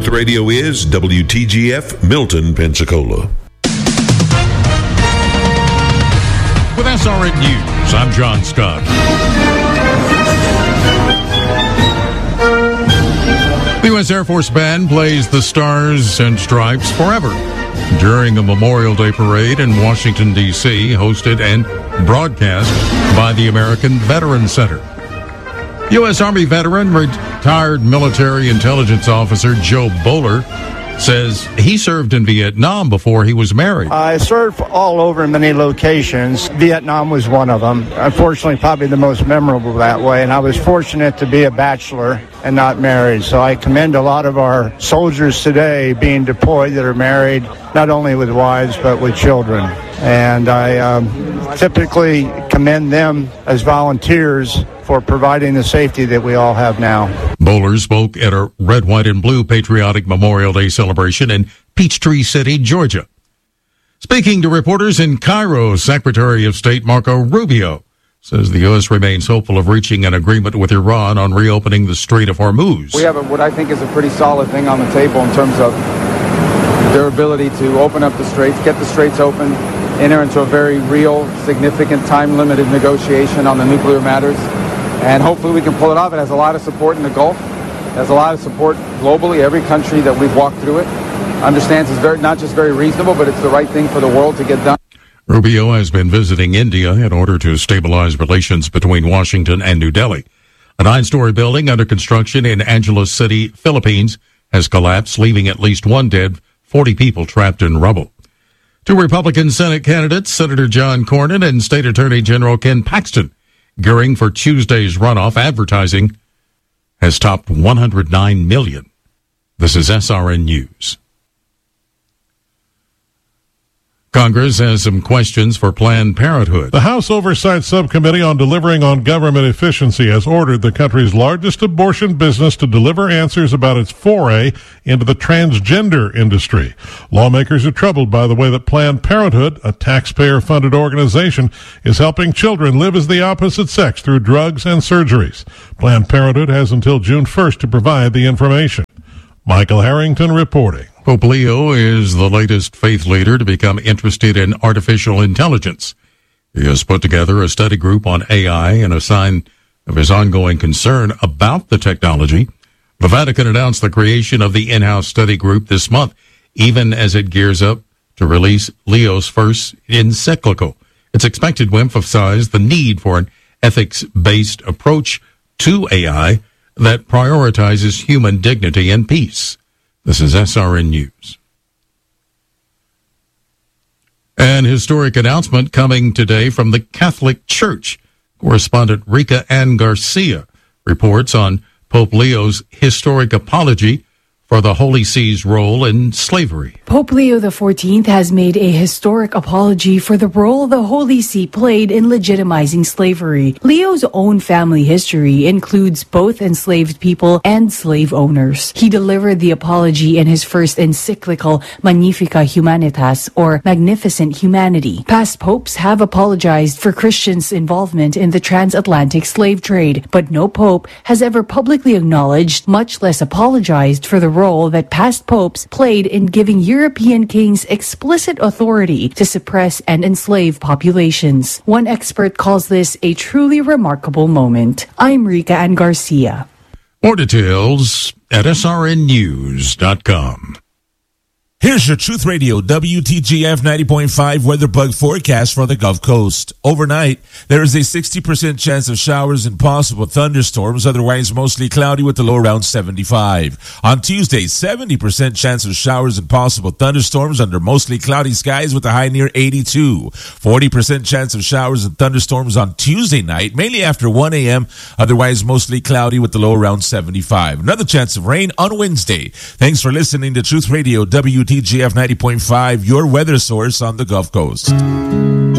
Truth Radio is WTGF Milton, Pensacola. With SRN News, I'm John Scott. The U.S. Air Force Band plays the Stars and Stripes Forever during a Memorial Day parade in Washington, D.C., hosted and broadcast by the American Veterans Center. U.S. Army veteran, retired military intelligence officer Joe Bowler says he served in Vietnam before he was married. I served all over many locations. Vietnam was one of them. Unfortunately, probably the most memorable that way. And I was fortunate to be a bachelor and not married. So I commend a lot of our soldiers today being deployed that are married, not only with wives, but with children. And I typically commend them as volunteers for providing the safety that we all have now. Bowler spoke at a Red, White, and Blue Patriotic Memorial Day celebration in Peachtree City, Georgia. Speaking to reporters in Cairo, Secretary of State Marco Rubio says the U.S. remains hopeful of reaching an agreement with Iran on reopening the Strait of Hormuz. We have what I think is a pretty solid thing on the table in terms of their ability to open up the straits, get the straits open, enter into a very real, significant, time-limited negotiation on the nuclear matters. And hopefully we can pull it off. It has a lot of support in the Gulf. It has a lot of support globally. Every country that we've walked through it understands it's not just very reasonable, but it's the right thing for the world to get done. Rubio has been visiting India in order to stabilize relations between Washington and New Delhi. A 9-story building under construction in Angeles City, Philippines, has collapsed, leaving at least one dead, 40 people trapped in rubble. Two Republican Senate candidates, Senator John Cornyn and State Attorney General Ken Paxton, gearing for Tuesday's runoff. Advertising has topped $109 million. This is SRN News. Congress has some questions for Planned Parenthood. The House Oversight Subcommittee on Delivering on Government Efficiency has ordered the country's largest abortion business to deliver answers about its foray into the transgender industry. Lawmakers are troubled by the way that Planned Parenthood, a taxpayer-funded organization, is helping children live as the opposite sex through drugs and surgeries. Planned Parenthood has until June 1st to provide the information. Michael Harrington reporting. Pope Leo is the latest faith leader to become interested in artificial intelligence. He has put together a study group on AI in a sign of his ongoing concern about the technology. The Vatican announced the creation of the in-house study group this month, even as it gears up to release Leo's first encyclical. It's expected to emphasize the need for an ethics-based approach to AI that prioritizes human dignity and peace. This is SRN News. An historic announcement coming today from the Catholic Church. Correspondent Rika Ann Garcia reports on Pope Leo's historic apology for the Holy See's role in slavery. Pope Leo XIV has made a historic apology for the role the Holy See played in legitimizing slavery. Leo's own family history includes both enslaved people and slave owners. He delivered the apology in his first encyclical, Magnificat Humanitas, or Magnificent Humanity. Past popes have apologized for Christians' involvement in the transatlantic slave trade, but no pope has ever publicly acknowledged, much less apologized for the role that past popes played in giving European kings explicit authority to suppress and enslave populations. One expert calls this a truly remarkable moment. I'm Rika Ann Garcia. More details at srnnews.com. Here's your Truth Radio WTGF 90.5 weather bug forecast for the Gulf Coast. Overnight, there is a 60% chance of showers and possible thunderstorms, otherwise mostly cloudy with a low around 75. On Tuesday, 70% chance of showers and possible thunderstorms under mostly cloudy skies with a high near 82. 40% chance of showers and thunderstorms on Tuesday night, mainly after 1 a.m., otherwise mostly cloudy with a low around 75. Another chance of rain on Wednesday. Thanks for listening to Truth Radio WTGF 90.5, your weather source on the Gulf Coast.